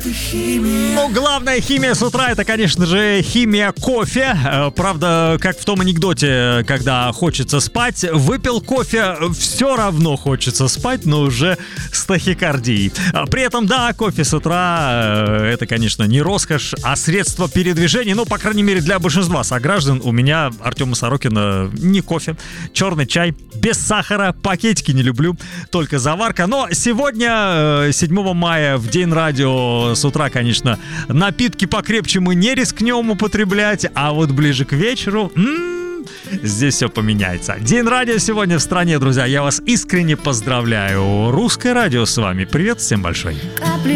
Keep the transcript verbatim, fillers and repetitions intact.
Ну, главная химия с утра — это, конечно же, химия кофе. Правда, как в том анекдоте, когда хочется спать, выпил кофе, все равно хочется спать, но уже с тахикардией. При этом, да, кофе с утра — это, конечно, не роскошь, а средство передвижения. Ну, по крайней мере, для большинства сограждан. У меня, Артема Сорокина, не кофе, черный чай, без сахара, пакетики не люблю, только заварка. Но сегодня, седьмого мая, в День радио, с утра, конечно, напитки покрепче мы не рискнем употреблять, а вот ближе к вечеру... М-м, здесь все поменяется. День радио сегодня в стране, друзья. Я вас искренне поздравляю. Русское радио с вами. Привет всем большой.